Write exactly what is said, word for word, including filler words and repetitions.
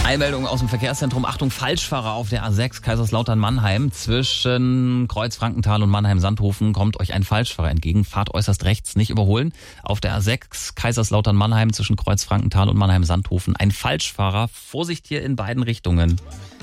Eilmeldung aus dem Verkehrszentrum. Achtung, Falschfahrer auf der A sechs Kaiserslautern-Mannheim. Zwischen Kreuz-Frankenthal und Mannheim-Sandhofen kommt euch ein Falschfahrer entgegen. Fahrt äußerst rechts, nicht überholen. Auf der A sechs Kaiserslautern-Mannheim zwischen Kreuz-Frankenthal und Mannheim-Sandhofen ein Falschfahrer. Vorsicht hier in beiden Richtungen.